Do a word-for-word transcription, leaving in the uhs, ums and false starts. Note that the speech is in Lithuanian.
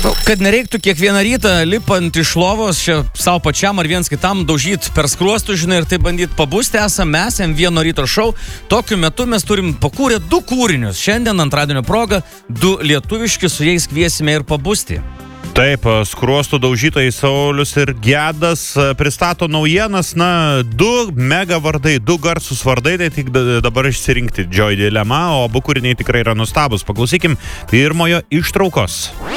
Kad nereiktų kiekvieną rytą lipant iš lovos, čia savo pačiam ar viens kitam daužyti per skruostų, žinai, ir tai bandyti pabusti, esam mes, M vieno ryto šou. Tokiu metu mes turim pakūrę du kūrinius. Šiandien antradienio proga, du lietuviški, su jais kviesime ir pabusti. Taip, skruostų daužytojai Saulius ir Gedas pristato naujienas, na, du mega vardai, du garsus vardai, tai tik dabar išsirinkti Joy Dilemma, o abu kūriniai tikrai yra nustabus. Paklausykim pirmojo ištraukos.